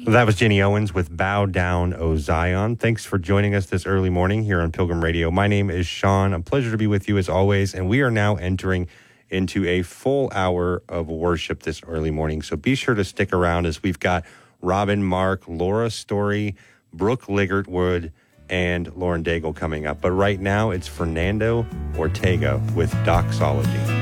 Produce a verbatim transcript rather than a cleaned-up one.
Well, that was Jenny Owens with Bow Down, O Zion. Thanks for joining us this early morning here on Pilgrim Radio. My name is Sean. A pleasure to be with you as always. And we are now entering into a full hour of worship this early morning. So be sure to stick around as we've got Robin Mark, Laura Story, Brooke Liggertwood, and Lauren Daigle coming up. But right now, it's Fernando Ortega with Doxology.